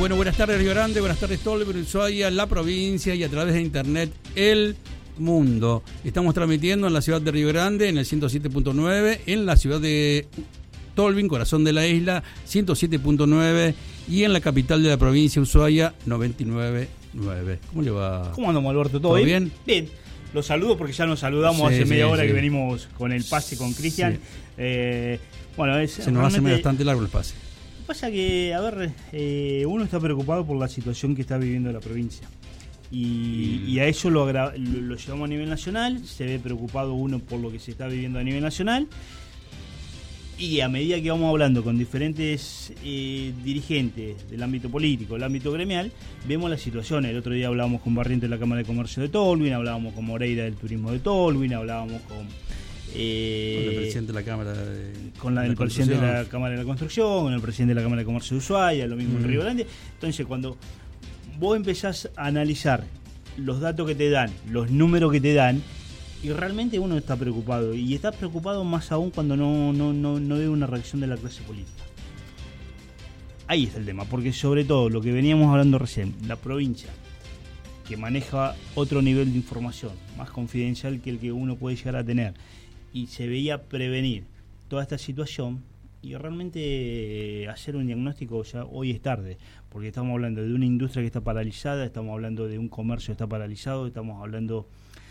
Bueno, buenas tardes Río Grande, buenas tardes Tolwyn, Ushuaia, la provincia y a través de internet el mundo. Estamos transmitiendo en la ciudad de Río Grande en el 107.9, en la ciudad de Tolwyn, corazón de la isla, 107.9 y en la capital de la provincia, Ushuaia, 99.9. ¿Cómo le va? ¿Cómo andamos, Alberto? ¿Todo bien? Bien. Los saludo porque ya nos saludamos hace media hora que venimos con el pase con Cristian. Sí. Bueno, se nos hace bastante largo el pase. Pasa que, a ver, uno está preocupado por la situación que está viviendo la provincia. Y a eso lo llevamos a nivel nacional. Se ve preocupado uno por lo que se está viviendo a nivel nacional. Y a medida que vamos hablando con diferentes dirigentes del ámbito político, del ámbito gremial, vemos la situación. El otro día hablábamos con Barrientos de la Cámara de Comercio de Tolwyn, hablábamos con Moreira del Turismo de Tolwyn, hablábamos con el presidente de la Cámara el presidente de la Cámara de la Construcción, con el presidente de la Cámara de Comercio de Ushuaia, lo mismo en Río Grande. Entonces, cuando vos empezás a analizar los datos que te dan, los números que te dan, y realmente uno está preocupado, y está preocupado más aún cuando no ve una reacción de la clase política. Ahí está el tema, porque sobre todo lo que veníamos hablando recién, la provincia, que maneja otro nivel de información, más confidencial que el que uno puede llegar a tener, y se veía prevenir toda esta situación, y realmente hacer un diagnóstico ya hoy es tarde, porque estamos hablando de una industria que está paralizada, estamos hablando de un comercio que está paralizado, estamos hablando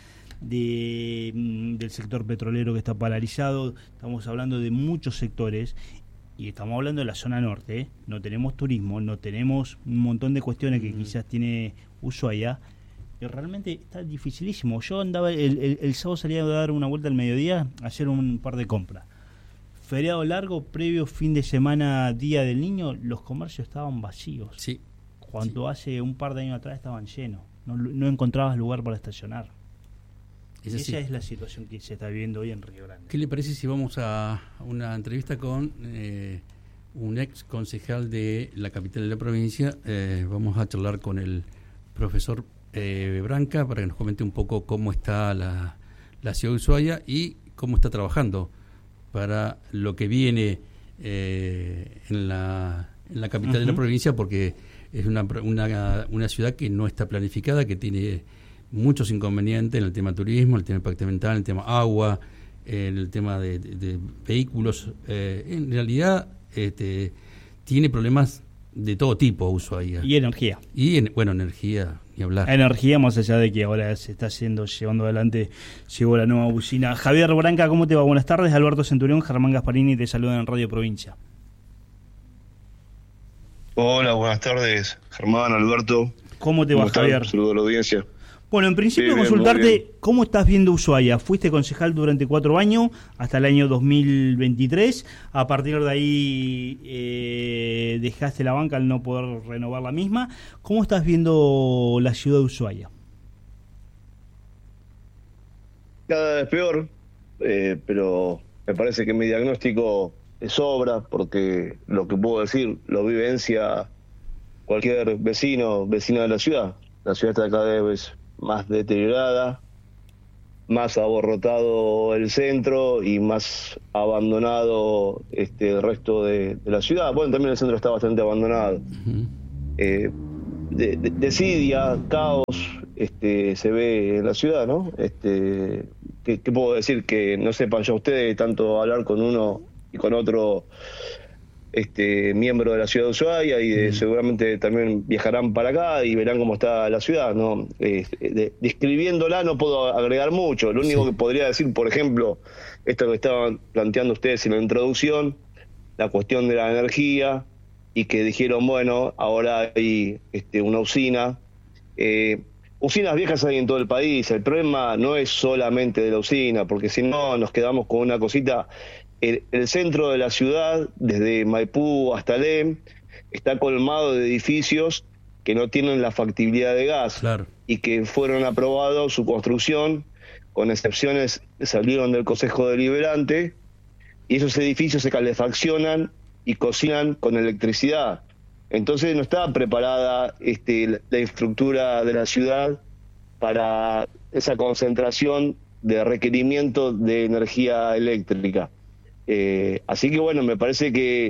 del sector petrolero que está paralizado, estamos hablando de muchos sectores y estamos hablando de la zona norte, no tenemos turismo, no tenemos un montón de cuestiones que quizás tiene Ushuaia y realmente está dificilísimo. Yo andaba el sábado, salía a dar una vuelta al mediodía a hacer un par de compras, feriado largo, previo fin de semana, Día del Niño, los comercios estaban vacíos. Sí. Cuando hace un par de años atrás estaban llenos, no encontrabas lugar para estacionar. Esa es la situación que se está viviendo hoy en Río Grande. ¿Qué le parece si vamos a una entrevista con un ex concejal de la capital de la provincia? Vamos a charlar con el profesor Branca para que nos comente un poco cómo está la ciudad de Ushuaia y cómo está trabajando para lo que viene en la capital de la provincia, porque es una ciudad que no está planificada, que tiene muchos inconvenientes en el tema turismo, en el tema impacto ambiental, en el tema agua, en el tema de vehículos. En realidad tiene problemas de todo tipo Ushuaia. Y energía. Energía, ni hablar. Energía, más allá de que ahora se está llevando adelante, llegó la nueva usina. Javier Branca, ¿cómo te va? Buenas tardes. Alberto Centurión, Germán Gasparini te saludan en Radio Provincia. Hola, buenas tardes, Germán, Alberto. ¿Cómo te va, Javier? Saludo a la audiencia. Bueno, en principio consultarte cómo estás viendo Ushuaia. Fuiste concejal durante 4 años, hasta el año 2023. A partir de ahí dejaste la banca al no poder renovar la misma. ¿Cómo estás viendo la ciudad de Ushuaia? Cada vez peor, pero me parece que mi diagnóstico es sobra, porque lo que puedo decir lo vivencia cualquier vecina de la ciudad. La ciudad está cada vez más deteriorada, más abarrotado el centro y más abandonado el resto de la ciudad. Bueno, también el centro está bastante abandonado. Desidia, caos se ve en la ciudad, ¿no? ¿Qué puedo decir? Que no sepan ya ustedes tanto hablar con uno y con otro miembro de la ciudad de Ushuaia, y seguramente también viajarán para acá y verán cómo está la ciudad, ¿no? Describiéndola no puedo agregar mucho. Lo único que podría decir, por ejemplo, esto que estaban planteando ustedes en la introducción, la cuestión de la energía, y que dijeron, bueno, ahora hay una usina. Usinas viejas hay en todo el país. El problema no es solamente de la usina, porque si no nos quedamos con una cosita. El centro de la ciudad, desde Maipú hasta Lem, está colmado de edificios que no tienen la factibilidad de gas, claro, y que fueron aprobados su construcción, con excepciones que salieron del Consejo Deliberante, y esos edificios se calefaccionan y cocinan con electricidad. Entonces no está preparada la infraestructura de la ciudad para esa concentración de requerimiento de energía eléctrica. Así que bueno, me parece que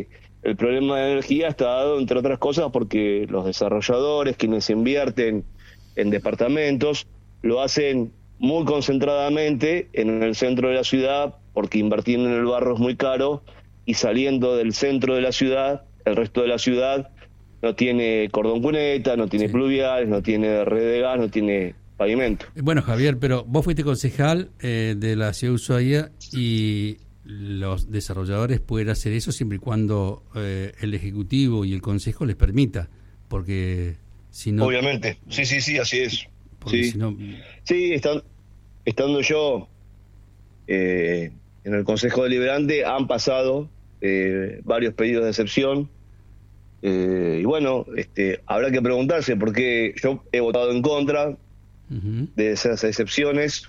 el problema de energía está dado, entre otras cosas, porque los desarrolladores, quienes invierten en departamentos, lo hacen muy concentradamente en el centro de la ciudad, porque invertir en el barrio es muy caro, y saliendo del centro de la ciudad, el resto de la ciudad no tiene cordón cuneta, no tiene pluviales, no tiene red de gas, no tiene pavimento. Bueno, Javier, pero vos fuiste concejal de la ciudad de Ushuaia y los desarrolladores pueden hacer eso siempre y cuando el Ejecutivo y el Consejo les permita, porque si no... Obviamente, sí, así es. Sí, si no... sí, estando yo en el Consejo Deliberante han pasado varios pedidos de excepción, y bueno, habrá que preguntarse por qué yo he votado en contra de esas excepciones.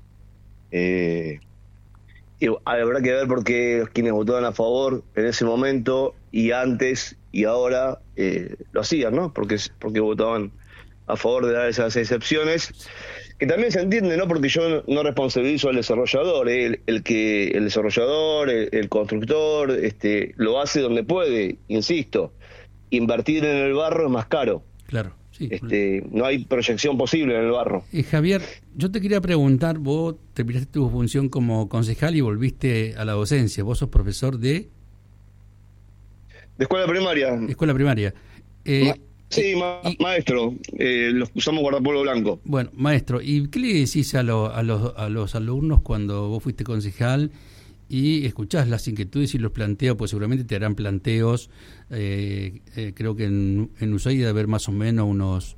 Y habrá que ver por qué los quienes votaban a favor en ese momento y antes y ahora lo hacían, ¿no? Porque votaban a favor de dar esas excepciones, que también se entiende, ¿no? Porque yo no responsabilizo al desarrollador, el desarrollador, el constructor, lo hace donde puede, insisto. Invertir en el barro es más caro. Claro, sí. No hay proyección posible en el barro. Javier, yo te quería preguntar, vos terminaste tu función como concejal y volviste a la docencia. Vos sos profesor de escuela primaria. Escuela primaria. Maestro. Los usamos guardapolvo blanco. Bueno, maestro, ¿y qué le decís a los alumnos cuando vos fuiste concejal y escuchás las inquietudes y los planteos? Pues seguramente te harán planteos. Creo que en Ushuaia debe haber más o menos unos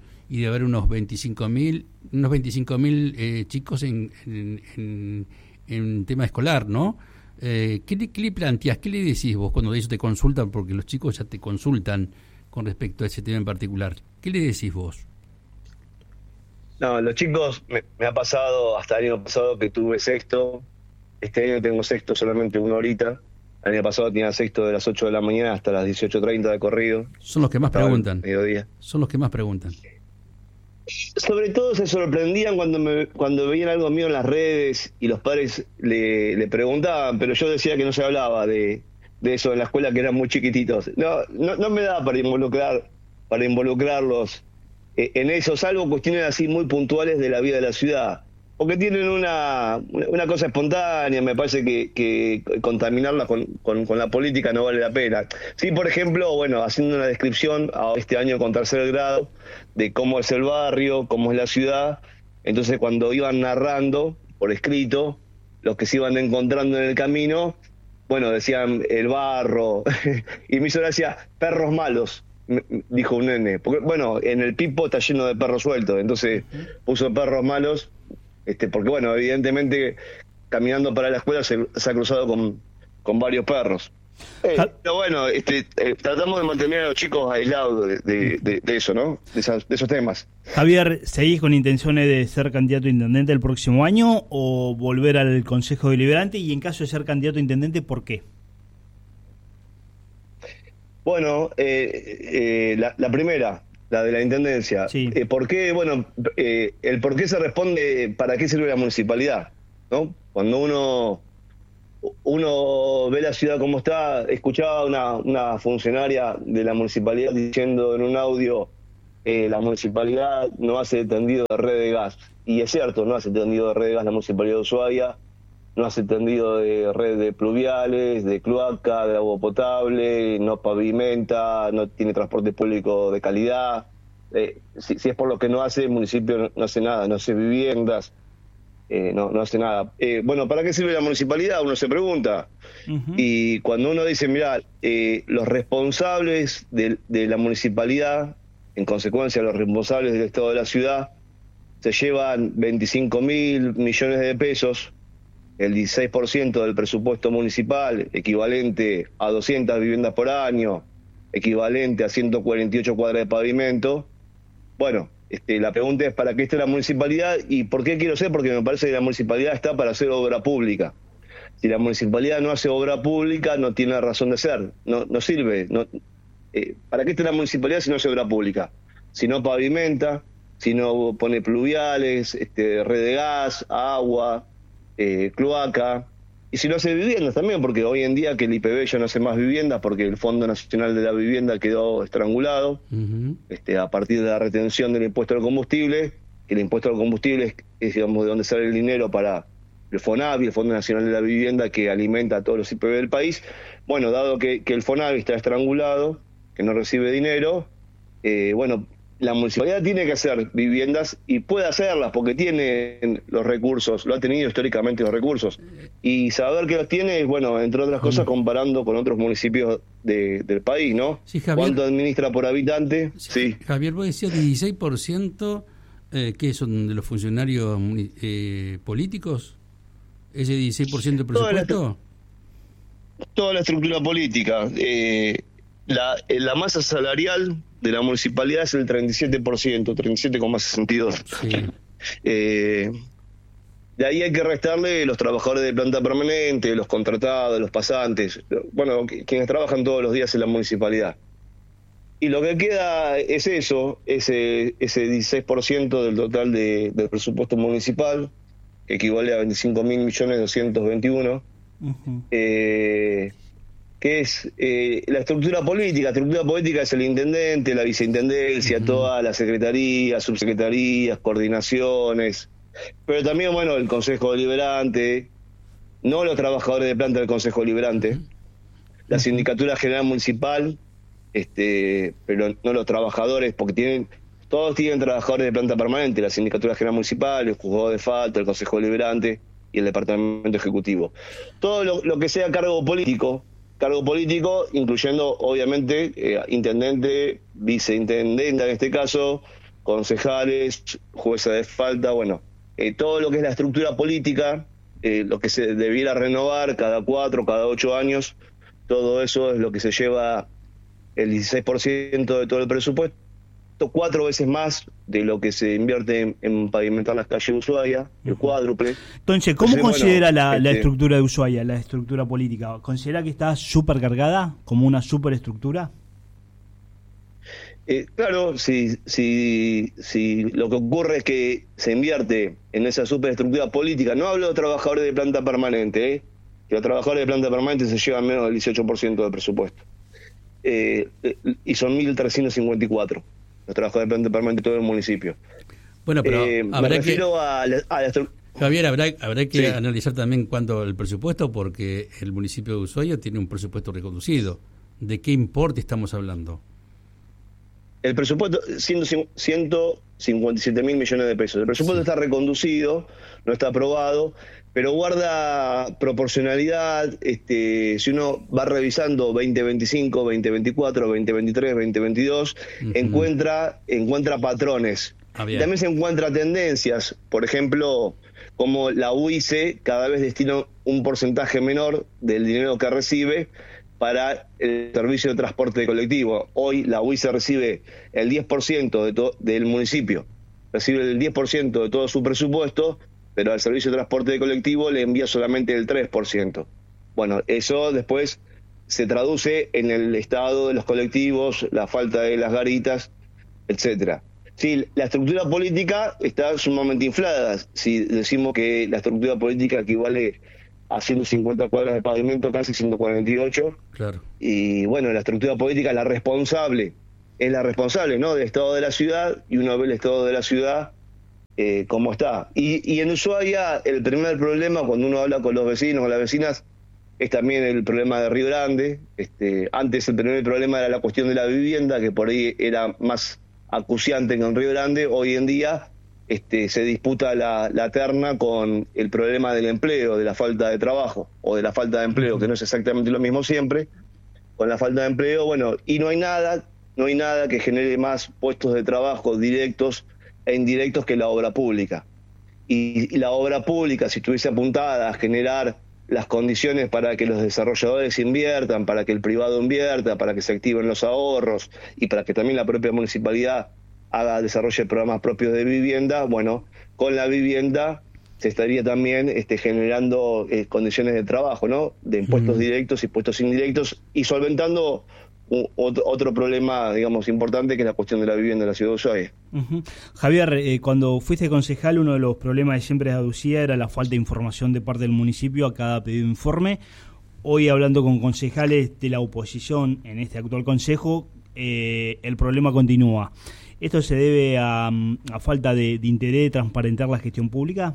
25.000 chicos en tema escolar, ¿no? ¿Qué le planteás? ¿Qué le decís vos cuando ellos te consultan? Porque los chicos ya te consultan con respecto a ese tema en particular. ¿Qué le decís vos? No, los chicos, me ha pasado hasta el año pasado que tuve sexto. Este año tengo sexto solamente una horita. El año pasado tenía sexto de las 8 de la mañana hasta las 18:30 de corrido. Son los que más preguntan. Mediodía. Son los que más preguntan. Sobre todo se sorprendían cuando veían algo mío en las redes y los padres le preguntaban, pero yo decía que no se hablaba de eso en la escuela, que eran muy chiquititos. No me da para involucrarlos en eso, salvo cuestiones así muy puntuales de la vida de la ciudad. Porque tienen una cosa espontánea, me parece que contaminarla con la política no vale la pena. Sí, por ejemplo, bueno, haciendo una descripción este año con tercer grado de cómo es el barrio, cómo es la ciudad, entonces cuando iban narrando por escrito los que se iban encontrando en el camino, bueno, decían el barro, y me hizo gracia, perros malos, dijo un nene, porque bueno, en el Pipo está lleno de perros sueltos, entonces puso perros malos, porque bueno, evidentemente caminando para la escuela se ha cruzado con varios perros. Pero bueno, tratamos de mantener a los chicos aislados de eso, ¿no? De esos temas. Javier, ¿seguís con intenciones de ser candidato a intendente el próximo año o volver al Consejo Deliberante? Y en caso de ser candidato a intendente, ¿por qué? Bueno, la primera, la de la intendencia. Sí. ¿Por qué? Bueno, el por qué se responde, ¿para qué sirve la municipalidad? ¿No? Cuando uno ve la ciudad como está, escuchaba una funcionaria de la municipalidad diciendo en un audio, la municipalidad no hace tendido de red de gas. Y es cierto, no hace tendido de red de gas la municipalidad de Ushuaia, no hace tendido de red de pluviales, de cloaca, de agua potable, no pavimenta, no tiene transporte público de calidad. Si es por lo que no hace, el municipio no hace nada, no hace viviendas, no hace nada. Bueno, ¿para qué sirve la municipalidad? Uno se pregunta. Uh-huh. Y cuando uno dice, mirá, los responsables de la municipalidad, en consecuencia los responsables del estado de la ciudad, se llevan 25.000 millones de pesos, el 16% del presupuesto municipal, equivalente a 200 viviendas por año, equivalente a 148 cuadras de pavimento. Bueno, la pregunta es, ¿para qué está la municipalidad? ¿Y por qué quiero ser? Porque me parece que la municipalidad está para hacer obra pública. Si la municipalidad no hace obra pública, no tiene razón de ser, no sirve. ¿Para qué está la municipalidad si no hace obra pública? Si no pavimenta, si no pone pluviales, red de gas, agua, cloaca, y si no hace viviendas también, porque hoy en día que el IPB ya no hace más viviendas porque el Fondo Nacional de la Vivienda quedó estrangulado a partir de la retención del impuesto al combustible, que el impuesto al combustible es digamos de donde sale el dinero para el FONAVI, el Fondo Nacional de la Vivienda, que alimenta a todos los IPB del país. Bueno, dado que el FONAVI está estrangulado, que no recibe dinero, la municipalidad tiene que hacer viviendas y puede hacerlas porque tiene los recursos, lo ha tenido históricamente los recursos. Y saber que los tiene es, bueno, entre otras cosas, comparando con otros municipios del país, ¿no? Sí, Javier, ¿cuánto administra por habitante? Sí. Javier, vos decías 16%, ¿qué son de los funcionarios políticos? ¿Ese 16% del presupuesto? Toda la estructura política. La masa salarial de la municipalidad es el 37%, 37,62%. Sí. De ahí hay que restarle los trabajadores de planta permanente, los contratados, los pasantes, bueno, quienes trabajan todos los días en la municipalidad. Y lo que queda es eso, ese 16% del total del presupuesto municipal, que equivale a 25.221.000. Que es la estructura política. La estructura política es el intendente, la viceintendencia, todas las secretarías, subsecretarías, coordinaciones, pero también, bueno, el Consejo Deliberante, no los trabajadores de planta del Consejo Deliberante, la Sindicatura General Municipal, pero no los trabajadores, porque todos tienen trabajadores de planta permanente, la Sindicatura General Municipal, el Juzgado de Falta, el Consejo Deliberante y el Departamento Ejecutivo. Todo lo que sea cargo político, incluyendo obviamente intendente, viceintendente en este caso, concejales, jueza de falta, todo lo que es la estructura política, lo que se debiera renovar cada 4, cada 8 años, todo eso es lo que se lleva el 16% de todo el presupuesto, 4 veces más de lo que se invierte en pavimentar las calles de Ushuaia, el cuádruple. Entonces, ¿cómo considera la estructura de Ushuaia, la estructura política? ¿Considera que está supercargada, como una superestructura? Claro, si lo que ocurre es que se invierte en esa superestructura política, no hablo de trabajadores de planta permanente, que los trabajadores de planta permanente se llevan menos del 18% del presupuesto, y son 1.354 los trabajadores de planta permanente de todo el municipio. Bueno, pero habrá Javier, habrá que analizar también cuánto el presupuesto, porque el municipio de Ushuaia tiene un presupuesto reconducido. ¿De qué importe estamos hablando? El presupuesto, 157.000 millones de pesos. El presupuesto está reconducido, no está aprobado, pero guarda proporcionalidad. Si uno va revisando 2025, 2024, 2023, 2022, encuentra patrones. También se encuentra tendencias, por ejemplo, como la UICE cada vez destina un porcentaje menor del dinero que recibe para el servicio de transporte colectivo. Hoy la UICE recibe el 10% del municipio, recibe el 10% de todo su presupuesto, pero al servicio de transporte colectivo le envía solamente el 3%. Bueno, eso después se traduce en el estado de los colectivos, la falta de las garitas, etcétera. Sí, la estructura política está sumamente inflada. Si decimos que la estructura política equivale a 150 cuadras de pavimento, casi 148. Claro. Y bueno, la estructura política es la responsable, ¿no?, del estado de la ciudad, y uno ve el estado de la ciudad cómo está. Y en Ushuaia el primer problema, cuando uno habla con los vecinos o las vecinas, es también el problema de Río Grande. Antes el primer problema era la cuestión de la vivienda, que por ahí era más acuciante que en Río Grande. Hoy en día se disputa la terna con el problema del empleo, de la falta de trabajo o de la falta de empleo, que no es exactamente lo mismo siempre. Con la falta de empleo, y no hay nada que genere más puestos de trabajo directos e indirectos que la obra pública. Y la obra pública, si estuviese apuntada a generar las condiciones para que los desarrolladores inviertan, para que el privado invierta, para que se activen los ahorros y para que también la propia municipalidad desarrolle programas propios de vivienda, con la vivienda se estaría también generando condiciones de trabajo, ¿no?, de impuestos directos y impuestos indirectos, y solventando otro problema, digamos, importante, que es la cuestión de la vivienda en la ciudad de Ushuaia. Uh-huh. Javier, cuando fuiste concejal, uno de los problemas que siempre aducía era la falta de información de parte del municipio a cada pedido de informe. Hoy, hablando con concejales de la oposición en este actual consejo, el problema continúa. ¿Esto se debe a falta de interés de transparentar la gestión pública?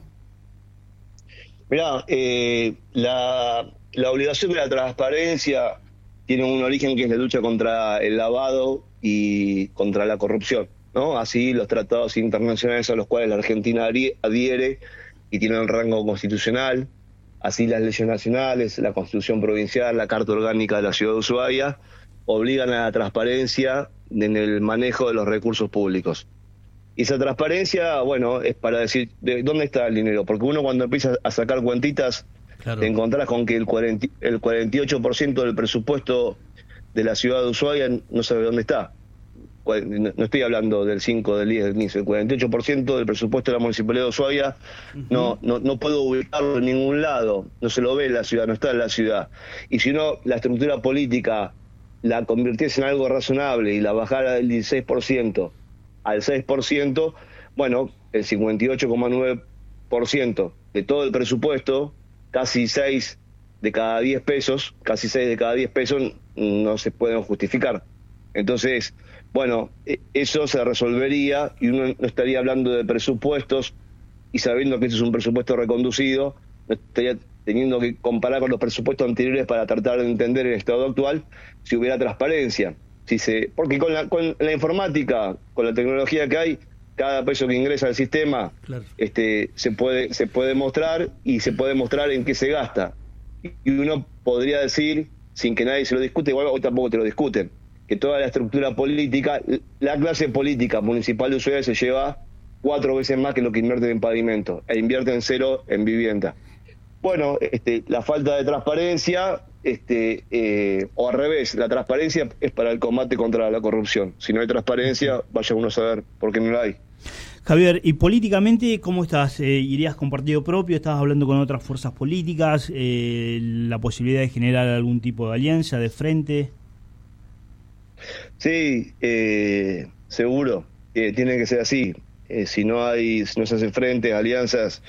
Mirá, la obligación de la transparencia tiene un origen que es la lucha contra el lavado y contra la corrupción, ¿no? Así los tratados internacionales a los cuales la Argentina adhiere y tienen rango constitucional, así las leyes nacionales, la Constitución provincial, la Carta Orgánica de la Ciudad de Ushuaia, obligan a la transparencia en el manejo de los recursos públicos. Y esa transparencia, bueno, es para decir de dónde está el dinero, porque uno cuando empieza a sacar cuentitas, claro, te encontrás con que el 48% del presupuesto de la ciudad de Ushuaia no sabe dónde está. No estoy hablando del 5, del 10, del 15, el 48% del presupuesto de la Municipalidad de Ushuaia no puedo ubicarlo en ningún lado, no se lo ve en la ciudad, no está en la ciudad. Y si uno la estructura política la convirtiese en algo razonable y la bajara del 16% al 6%, bueno, el 58,9% de todo el presupuesto, casi 6 de cada 10 pesos no se pueden justificar. Entonces, bueno, eso se resolvería y uno no estaría hablando de presupuestos y sabiendo que eso es un presupuesto reconducido, no estaría teniendo que comparar con los presupuestos anteriores para tratar de entender el estado actual si hubiera transparencia. Porque con la informática, con la tecnología que hay, cada peso que ingresa al sistema, claro, se puede mostrar y se puede mostrar en qué se gasta. Y uno podría decir, sin que nadie se lo discute, igual hoy tampoco te lo discuten, que toda la estructura política, la clase política municipal de Ushuaia se lleva 4 veces más que lo que invierte en pavimento, e invierte en 0 en vivienda. Bueno, la falta de transparencia, o al revés, la transparencia es para el combate contra la corrupción. Si no hay transparencia, vaya uno a saber por qué no la hay. Javier, ¿y políticamente cómo estás? ¿Irías con partido propio? ¿Estás hablando con otras fuerzas políticas? ¿La posibilidad de generar algún tipo de alianza, de frente? Sí, seguro. Tiene que ser así. Si no se hacen frente, alianzas,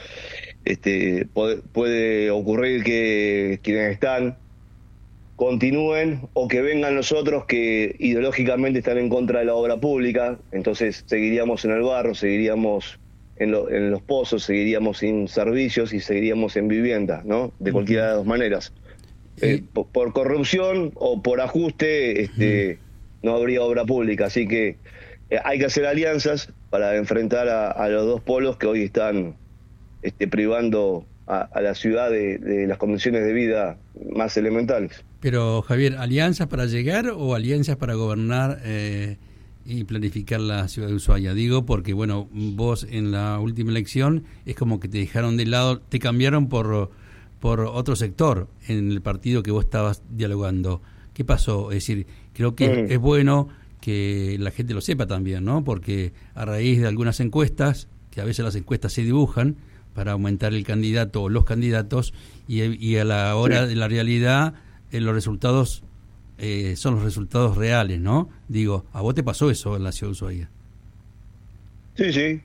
puede ocurrir que quienes están continúen o que vengan los otros que ideológicamente están en contra de la obra pública. Entonces seguiríamos en el barro, seguiríamos en los pozos, seguiríamos sin servicios y seguiríamos en vivienda, ¿no? De cualquiera de las dos maneras. Por corrupción o por ajuste, no habría obra pública. Así que hay que hacer alianzas para enfrentar a los dos polos que hoy están privando a la ciudad de las condiciones de vida más elementales. Pero, Javier, ¿alianzas para llegar o alianzas para gobernar y planificar la ciudad de Ushuaia? Digo porque, bueno, vos en la última elección es como que te dejaron de lado, te cambiaron por otro sector en el partido que vos estabas dialogando. ¿Qué pasó? Es decir, creo que es bueno que la gente lo sepa también, ¿no? Porque a raíz de algunas encuestas, que a veces las encuestas se dibujan para aumentar el candidato o los candidatos, y a la hora de la realidad los resultados son los resultados reales, ¿no? Digo, ¿a vos te pasó eso en la ciudad de Ushuaia? Sí,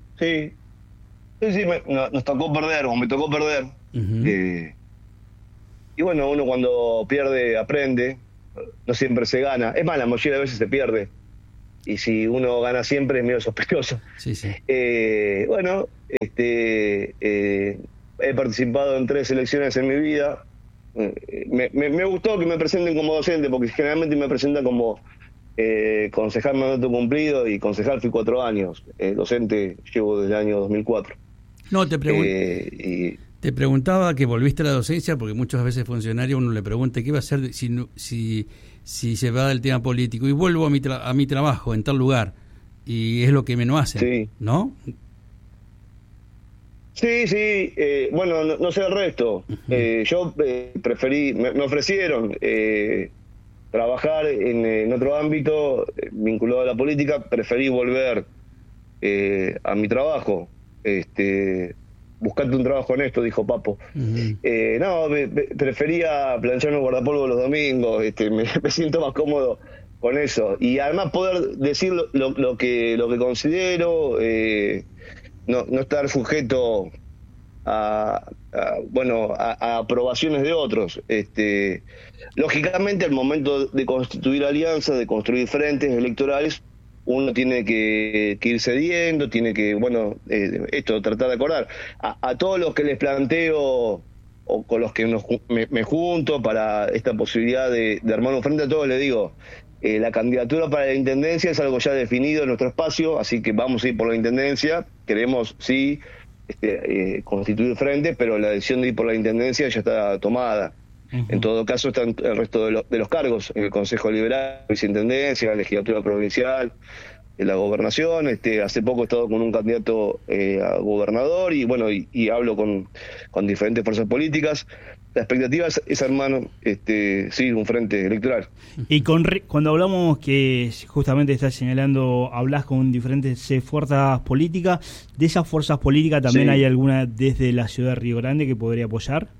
nos tocó perder, o me tocó perder. Uh-huh. Y bueno, uno cuando pierde aprende, no siempre se gana. Es más, la mayoría de veces se pierde. Y si uno gana siempre es medio sospechoso. Sí. Bueno, he participado en 3 elecciones en mi vida. Me gustó que me presenten como docente, porque generalmente me presentan como concejal mandato cumplido, y concejal fui 4 años. Docente llevo desde el año 2004. No, te preguntaba que volviste a la docencia, porque muchas veces funcionario uno le pregunta qué va a hacer si se va del tema político, y vuelvo a mi trabajo en tal lugar, y es lo que menos hacen, sí, ¿no? Sí, bueno, no sé el resto. Uh-huh. Yo preferí, me ofrecieron trabajar en otro ámbito vinculado a la política, preferí volver a mi trabajo. Buscate un trabajo honesto, dijo Papo. Uh-huh. Prefería plancharme un guardapolvo los domingos, me siento más cómodo con eso. Y además poder decir lo que considero, no estar sujeto a aprobaciones de otros. Lógicamente, al momento de constituir alianzas, de construir frentes electorales, uno tiene que ir cediendo, tiene que, tratar de acordar. A todos los que les planteo, o con los que me junto para esta posibilidad de armar un frente, a todos les digo, la candidatura para la intendencia es algo ya definido en nuestro espacio, así que vamos a ir por la intendencia. Queremos, sí, constituir frente, pero la decisión de ir por la intendencia ya está tomada. Uh-huh. En todo caso están el resto de los cargos, el Consejo Liberal, Viceintendencia, la Legislatura Provincial, la Gobernación. Hace poco he estado con un candidato a gobernador y hablo con diferentes fuerzas políticas. La expectativa es armar un frente electoral. Y cuando hablamos, que justamente estás señalando, hablas con diferentes fuerzas políticas, ¿de esas fuerzas políticas también hay alguna desde la ciudad de Río Grande que podría apoyar?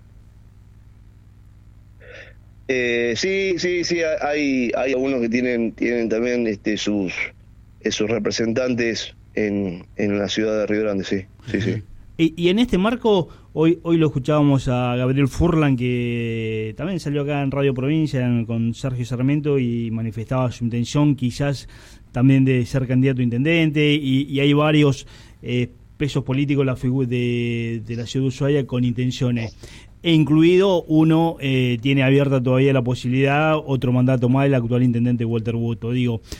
Sí, hay algunos que tienen también sus representantes en la ciudad de Río Grande, sí. Y en este marco, hoy lo escuchábamos a Gabriel Furlan, que también salió acá en Radio Provincia con Sergio Sarmiento y manifestaba su intención quizás también de ser candidato a intendente, y hay varios pesos políticos de la ciudad de Ushuaia con intenciones. E incluido uno tiene abierta todavía la posibilidad, otro mandato más, el actual intendente Walter Boto.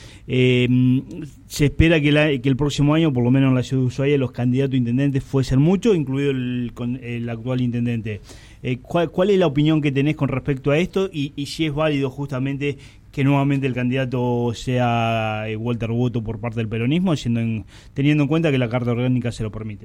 Se espera que el próximo año, por lo menos en la ciudad de Ushuaia, los candidatos a intendentes fuesen muchos, incluido el actual intendente. ¿Cuál es la opinión que tenés con respecto a esto y si es válido justamente que nuevamente el candidato sea Walter Boto por parte del peronismo, teniendo en cuenta que la Carta Orgánica se lo permite?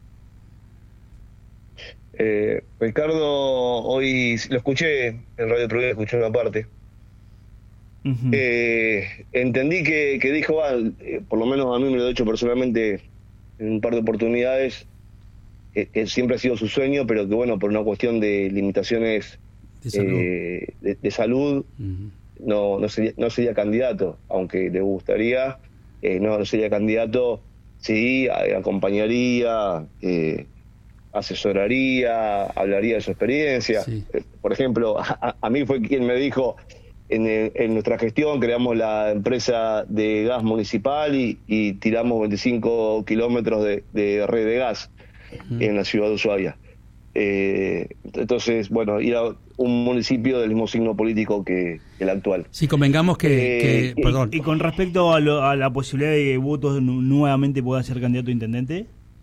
Ricardo, hoy lo escuché en Radio Provincia, escuché una parte. Uh-huh. Entendí que dijo, por lo menos a mí me lo he dicho personalmente en un par de oportunidades, que siempre ha sido su sueño, pero que por una cuestión de limitaciones de salud, uh-huh, no sería candidato, aunque le gustaría, no sería candidato. Sí, acompañaría, asesoraría, hablaría de su experiencia. Sí. Por ejemplo, a mí fue quien me dijo, en nuestra gestión creamos la empresa de gas municipal y tiramos 25 kilómetros de red de gas en la ciudad de Ushuaia. Entonces, ir a un municipio del mismo signo político que el actual. Sí, convengamos que perdón. Y con respecto a la posibilidad de que Boto nuevamente pueda ser candidato a intendente.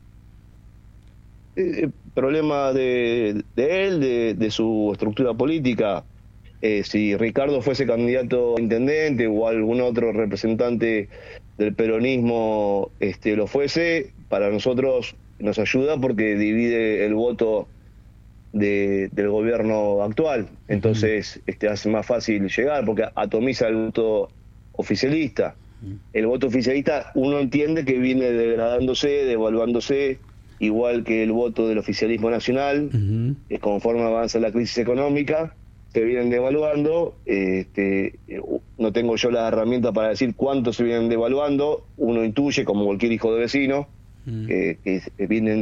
Problema de él, de su estructura política. Si Ricardo fuese candidato a intendente o algún otro representante del peronismo lo fuese, para nosotros nos ayuda porque divide el voto del gobierno actual. Entonces hace más fácil llegar porque atomiza el voto oficialista. El voto oficialista uno entiende que viene degradándose, devaluándose, igual que el voto del oficialismo nacional. Uh-huh. Conforme avanza la crisis económica, se vienen devaluando. No tengo yo la herramienta para decir cuánto se vienen devaluando. Uno intuye, como cualquier hijo de vecino, que vienen,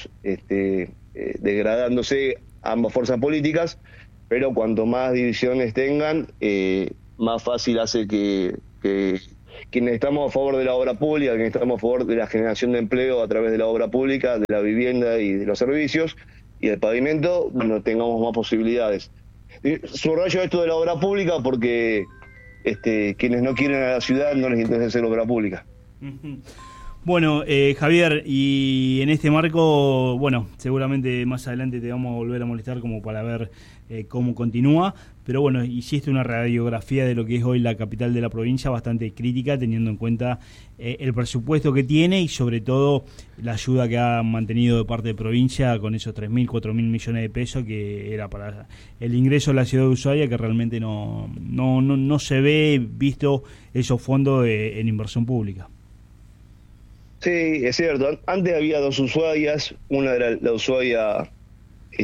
degradándose ambas fuerzas políticas, pero cuanto más divisiones tengan, más fácil hace que quienes estamos a favor de la obra pública, quienes estamos a favor de la generación de empleo a través de la obra pública, de la vivienda y de los servicios y del pavimento, tengamos más posibilidades. Subrayo esto de la obra pública porque quienes no quieren a la ciudad no les interesa hacer obra pública. Bueno, Javier, y en este marco, seguramente más adelante te vamos a volver a molestar como para ver cómo continúa, pero hiciste una radiografía de lo que es hoy la capital de la provincia bastante crítica, teniendo en cuenta el presupuesto que tiene y sobre todo la ayuda que ha mantenido de parte de provincia con esos 3.000, 4.000 millones de pesos que era para el ingreso de la ciudad de Ushuaia, que realmente no se ve visto esos fondos en inversión pública. Sí, es cierto. Antes había dos Ushuaias, una era la Ushuaia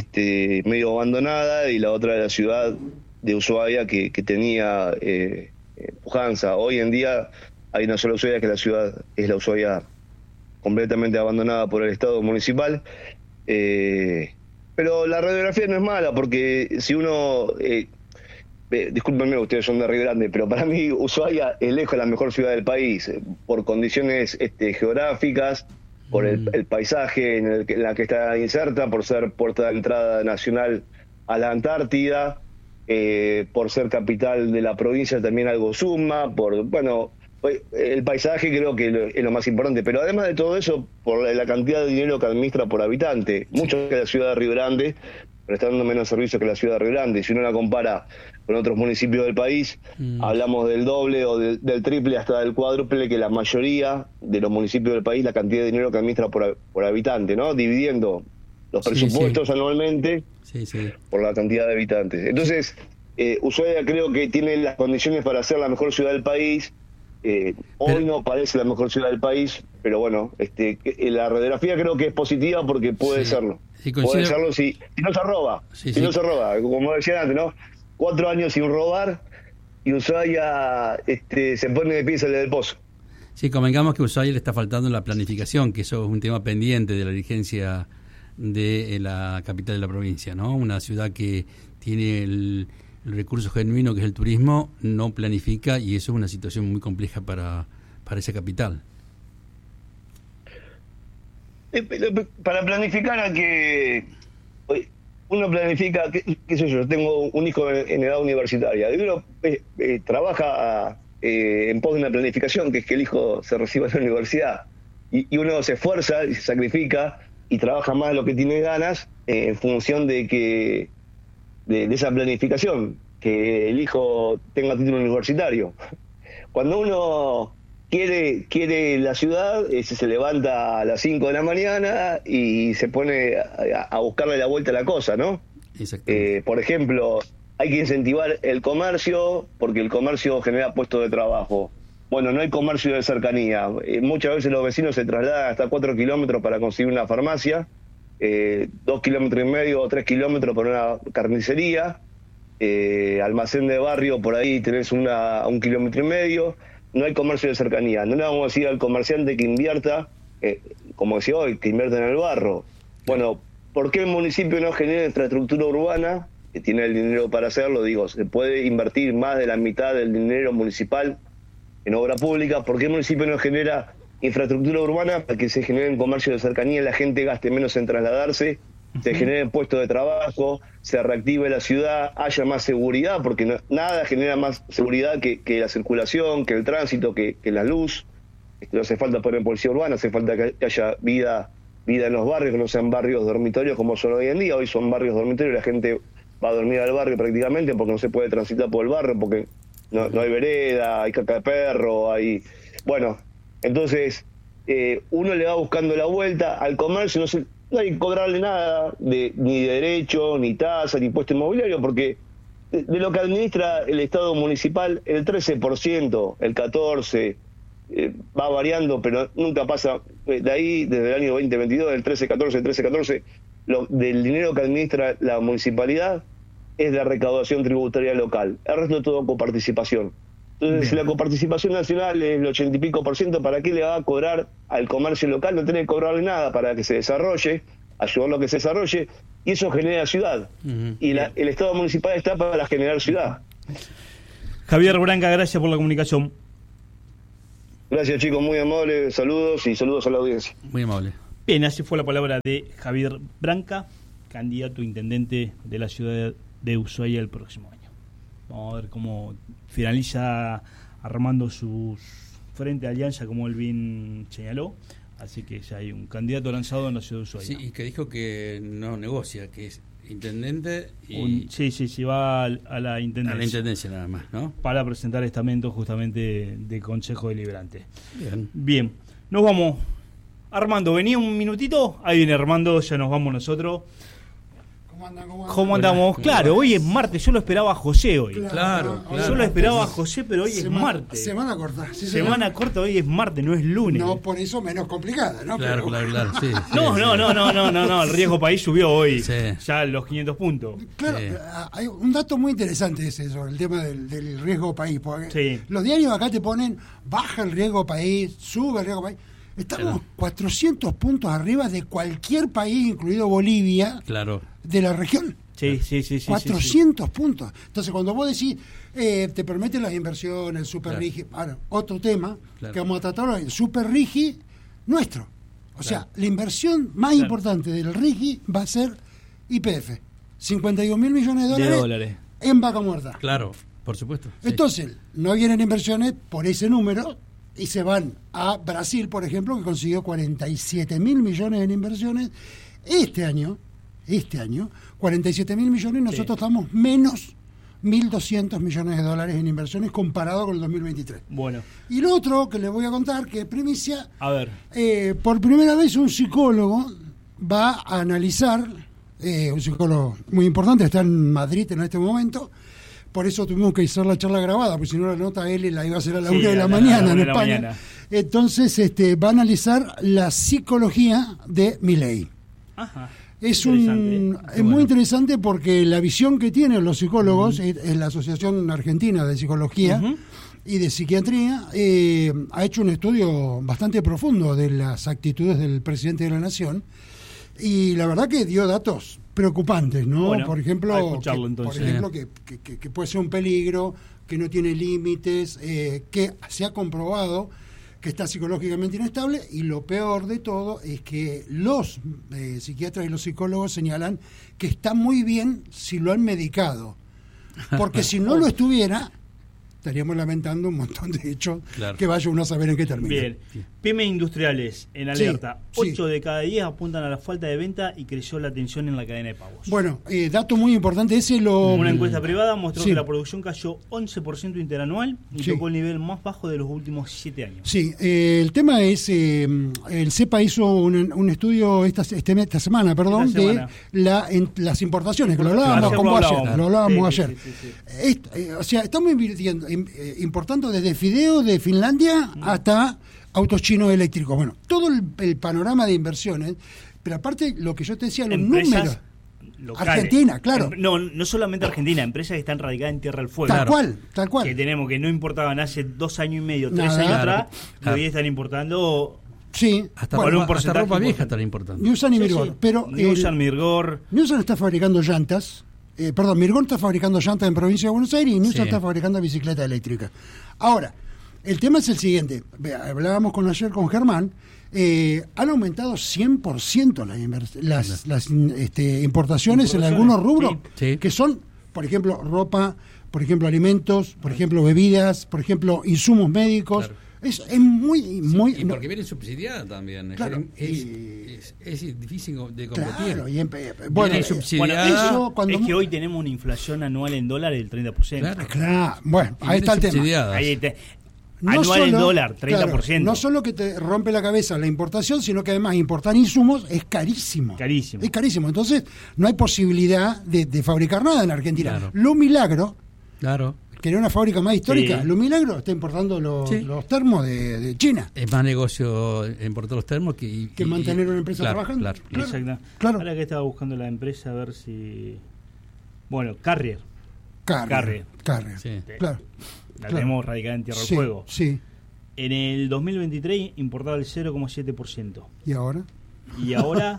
medio abandonada y la otra era la ciudad de Ushuaia que tenía pujanza. Hoy en día hay una sola Ushuaia, que la ciudad es la Ushuaia completamente abandonada por el Estado municipal. Pero la radiografía no es mala, porque si uno... discúlpenme, ustedes son de Río Grande, pero para mí Ushuaia es lejos la mejor ciudad del país, por condiciones geográficas, por el paisaje en la que está inserta, por ser puerta de entrada nacional a la Antártida, por ser capital de la provincia también algo suma, el paisaje creo que es lo más importante, pero además de todo eso, por la cantidad de dinero que administra por habitante, mucho que la ciudad de Río Grande, prestando menos servicios que la ciudad de Río Grande. Si uno la compara con otros municipios del país, hablamos del doble o del triple hasta del cuádruple que la mayoría de los municipios del país, la cantidad de dinero que administra por habitante, ¿no? Dividiendo los presupuestos anualmente por la cantidad de habitantes. Entonces, Ushuaia creo que tiene las condiciones para ser la mejor ciudad del país. Hoy no parece la mejor ciudad del país, pero bueno, la radiografía creo que es positiva porque puede serlo. Puede serlo si no se roba. No se roba, como decía antes, ¿no? 4 años sin robar y Ushuaia se pone de pie y sale del pozo. Sí, convengamos que a Ushuaia le está faltando la planificación, que eso es un tema pendiente de la dirigencia de la capital de la provincia, ¿no? Una ciudad que tiene el recurso genuino que es el turismo, no planifica, y eso es una situación muy compleja para esa capital. Para planificar uno planifica, qué sé yo, tengo un hijo en edad universitaria, y uno trabaja en pos de una planificación, que es que el hijo se reciba en la universidad, y uno se esfuerza y se sacrifica y trabaja más de lo que tiene ganas en función de esa planificación, que el hijo tenga título universitario. Cuando uno quiere la ciudad, se levanta a las 5 de la mañana y se pone a buscarle la vuelta a la cosa, ¿no? Por ejemplo, hay que incentivar el comercio, porque el comercio genera puestos de trabajo. Bueno, no hay comercio de cercanía. Muchas veces los vecinos se trasladan hasta 4 kilómetros para conseguir una farmacia, 2 kilómetros y medio o 3 kilómetros para una carnicería, almacén de barrio, por ahí tenés 1 kilómetro y medio. No hay comercio de cercanía. No le vamos a decir al comerciante que invierta, como decía hoy, que invierta en el barro. Bueno, ¿por qué el municipio no genera infraestructura urbana? Que tiene el dinero para hacerlo, digo, se puede invertir más de la mitad del dinero municipal en obra pública. ¿Por qué el municipio no genera infraestructura urbana para que se genere un comercio de cercanía, la gente gaste menos en trasladarse, se generen puestos de trabajo, se reactive la ciudad, haya más seguridad, porque nada genera más seguridad que la circulación, que el tránsito, que la luz? No hace falta poner policía urbana, hace falta que haya vida en los barrios, que no sean barrios dormitorios como son hoy en día. Hoy son barrios dormitorios, la gente va a dormir al barrio prácticamente porque no se puede transitar por el barrio, porque no hay vereda, hay caca de perro, bueno, entonces uno le va buscando la vuelta al comercio. No hay que cobrarle nada ni de derecho, ni tasa, ni impuesto inmobiliario, porque de lo que administra el Estado municipal, el 13%, el 14%, va variando, pero nunca pasa de ahí, desde el año 2022, el 13-14, del dinero que administra la municipalidad es la recaudación tributaria local. El resto es todo coparticipación. Entonces, si la coparticipación nacional es el 80 y pico %, ¿para qué le va a cobrar al comercio local? No tiene que cobrarle nada para que se desarrolle, ayudarlo a que se desarrolle, y eso genera ciudad. Y el Estado municipal está para generar ciudad. Javier Branca, gracias por la comunicación. Gracias, chicos, muy amables, saludos y saludos a la audiencia. Muy amable. Bien, así fue la palabra de Javier Branca, candidato a intendente de la ciudad de Ushuaia el próximo año. Vamos a ver cómo finaliza armando su frente de alianza, como él bien señaló. Así que ya hay un candidato lanzado en la ciudad de Ushuaia. Sí, y que dijo que no negocia, que es intendente y... Sí, va a la intendencia. A la intendencia nada más, ¿no? Para presentar estamentos justamente de Consejo Deliberante. Bien. Nos vamos. Armando, ¿venía un minutito? Ahí viene Armando, ya nos vamos nosotros. ¿Cómo andamos? Claro, hoy es martes, yo lo esperaba a José hoy. Claro. Yo lo esperaba a José, pero hoy es martes. Semana corta. Sí, semana corta, hoy es martes, no es lunes. No, por eso menos complicada, ¿no? Claro. Sí, No, el riesgo país subió hoy. Sí. Ya los 500 puntos. Claro, Sí. hay un dato muy interesante ese sobre el tema del riesgo país. Porque Sí. los diarios acá te ponen, baja el riesgo país, sube el riesgo país. Estamos 400 puntos arriba de cualquier país, incluido Bolivia, Claro. de la región. Sí. 400 puntos. Entonces, cuando vos decís, te permiten las inversiones, Super Claro. Rigi, ahora, otro tema Claro. que vamos a tratar hoy, Super Rigi nuestro. O sea, la inversión más Claro. importante del Rigi va a ser YPF. 51.000 millones de dólares en vaca muerta. Claro, por supuesto. Sí. Entonces, no vienen inversiones por ese número y se van a Brasil, por ejemplo, que consiguió 47.000 millones en inversiones este año, 47.000 millones, y nosotros estamos menos 1.200 millones de dólares en inversiones comparado con el 2023. Bueno, Y lo otro que les voy a contar, que es primicia, a ver. por primera vez un psicólogo va a analizar, un psicólogo muy importante, está en Madrid en este momento, por eso tuvimos que hacer la charla grabada, porque si no la nota él la iba a hacer a la 1 de la mañana en España. Entonces va a analizar la psicología de Milei. Ajá. Es Interesante. muy interesante porque la visión que tienen los psicólogos, es la Asociación Argentina de Psicología y de Psiquiatría, ha hecho un estudio bastante profundo de las actitudes del presidente de la Nación y la verdad que dio datos preocupantes, ¿no? Bueno, por ejemplo, a escucharlo, entonces. que puede ser un peligro, que no tiene límites, que se ha comprobado que está psicológicamente inestable, y lo peor de todo es que los psiquiatras y los psicólogos señalan que está muy bien si lo han medicado, porque si no lo estuviera, estaríamos lamentando un montón de hechos que vaya uno a saber en qué termina. Bien. Pymes industriales en alerta. Sí. 8 de cada 10 apuntan a la falta de venta y creció la tensión en la cadena de pagos. Bueno, dato muy importante, Una encuesta privada mostró Sí. que la producción cayó 11% interanual y Sí. tocó el nivel más bajo de los últimos 7 años. Sí, el tema es, el CEPA hizo un estudio esta semana, Esta semana. de las importaciones, que lo hablábamos Ayer con vos ayer. hablábamos. Lo hablábamos Sí, ayer. sí. O sea, estamos importando desde fideos de Finlandia hasta autos chinos eléctricos. Bueno, todo el panorama de inversiones, pero aparte lo que yo te decía, los números. Locales. Argentina, claro. No solamente Argentina, empresas que están radicadas en Tierra del Fuego. Tal cual. Que tenemos, que no importaban hace 2 años y medio, 3 Nada. años atrás, Claro. y hoy están importando. Sí, Hasta, Bueno, un ropa, hasta porcentaje ropa vieja importante. estará importante. Newsan y Mirgor. Sí. Pero Newsan, Mirgor. Newsan está fabricando llantas. Mirgor está fabricando llantas en provincia de Buenos Aires y Newsan Sí. está fabricando bicicleta eléctrica. Ahora, el tema es el siguiente. Hablábamos ayer con Germán. Han aumentado 100% las importaciones en algunos rubros, Sí. que son, por ejemplo, ropa, por ejemplo, alimentos, por ejemplo, bebidas, por ejemplo, insumos médicos. Claro. Es muy... Y porque viene subsidiada también. Claro, Es difícil de competir. Claro, y Viene eso, subsidiada. eso cuando... Es que hoy tenemos una inflación anual en dólares del 30%. Claro, bueno, Y ahí está el viene tema. subsidiada. Ahí te- No anual en solo- dólar, 30%. claro, no solo que te rompe la cabeza la importación, sino que además importar insumos es carísimo. Carísimo. Es carísimo. Entonces, no hay posibilidad de fabricar nada en Argentina. Claro. Lo Milagro, Claro. que era una fábrica más histórica, Sí. Lo Milagro está importando los termos de China. Es más negocio importar los termos Que mantener una empresa trabajando. Claro. Exacto. Claro. Ahora que estaba buscando la empresa a ver si. Bueno, Carrier. Carrier. Sí. Claro. La Claro. tenemos radicada en Tierra del Sí, Fuego. sí. En el 2023 importaba el 0,7%. ¿Y ahora? Y ahora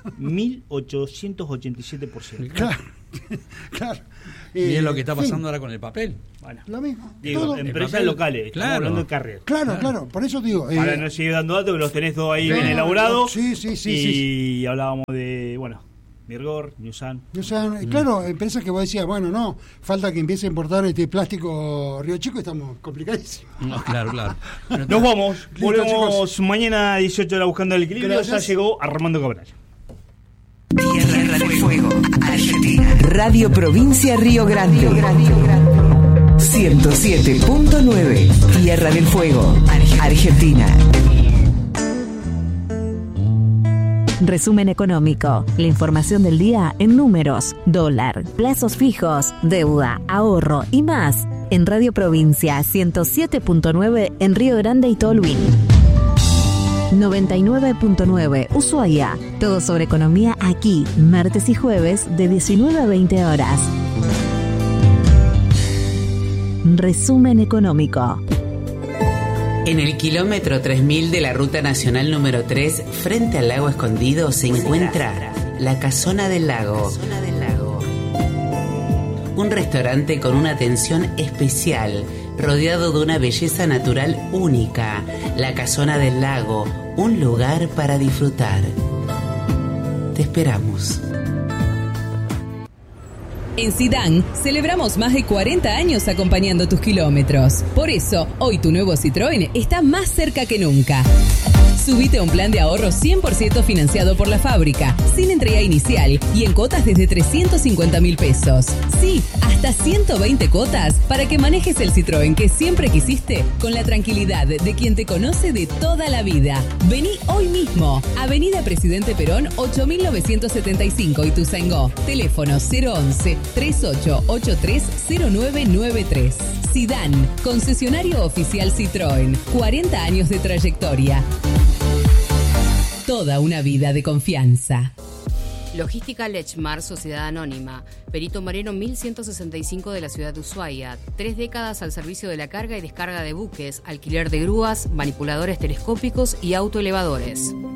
1.887%. Claro. Claro. Y es lo que está en fin, pasando ahora con el papel. Bueno, Lo mismo. digo, Todo. empresas papel, locales. Estamos claro. hablando de Carrier. Claro. Por eso digo. Ahora no sigue dando datos, que los tenés todos ahí bien no, elaborados. sí. Y hablábamos de, Mirgor, Newsan. O sea, claro, empresas que vos decías, bueno, no, falta que empiece a importar plástico Río Chico, estamos complicadísimos. No, claro. Nos vamos. Listo, Volvemos chicos. mañana a 18 horas buscando el equilibrio. Gracias. Ya llegó Armando Cabral. Tierra del Fuego, Argentina. Radio Provincia Río Grande. 107.9. Tierra del Fuego, Argentina. Resumen económico. La información del día en números, dólar, plazos fijos, deuda, ahorro y más. En Radio Provincia 107.9 en Río Grande y Tolwyn. 99.9 Ushuaia. Todo sobre economía aquí, martes y jueves de 19 a 20 horas. Resumen económico. En el kilómetro 3000 de la Ruta Nacional número 3, frente al lago Escondido, se encuentra La Casona del Lago. Un restaurante con una atención especial, rodeado de una belleza natural única. La Casona del Lago, un lugar para disfrutar. Te esperamos. En Sidán celebramos más de 40 años acompañando tus kilómetros. Por eso, hoy tu nuevo Citroën está más cerca que nunca. Subite a un plan de ahorro 100% financiado por la fábrica, sin entrega inicial y en cuotas desde 350.000 pesos. Sí, hasta 120 cuotas para que manejes el Citroën que siempre quisiste con la tranquilidad de quien te conoce de toda la vida. Vení hoy mismo. Avenida Presidente Perón 8975 Ituzaingó. Teléfono 011-3883-0993. Sidán, concesionario oficial Citroën. 40 años de trayectoria. Toda una vida de confianza. Logística Lechmar, Sociedad Anónima. Perito Moreno 1165 de la ciudad de Ushuaia. 3 décadas al servicio de la carga y descarga de buques, alquiler de grúas, manipuladores telescópicos y autoelevadores.